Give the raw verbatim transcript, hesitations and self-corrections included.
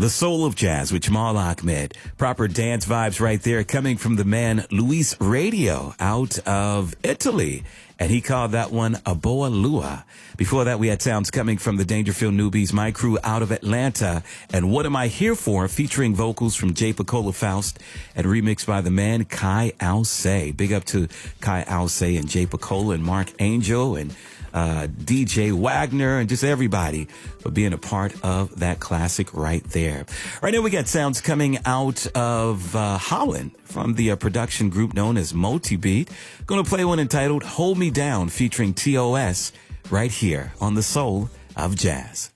The Soul of Jazz with Jamal Ahmed. Proper dance vibes right there coming from the man Luis Radio out of Italy. And he called that one a Boa Lua. Before that, we had sounds coming from the Dangerfield Newbies, my crew out of Atlanta. And What Am I Here For? Featuring vocals from Jay Picola Faust and remixed by the man Kai Alcé. Big up to Kai Alcé and Jay Picola and Mark Angel and Uh, D J Wagner and just everybody for being a part of that classic right there. Right now we got sounds coming out of uh, Holland from the uh, production group known as Multibeat. Going to play one entitled Hold Me Down featuring T O S right here on The Soul of Jazz.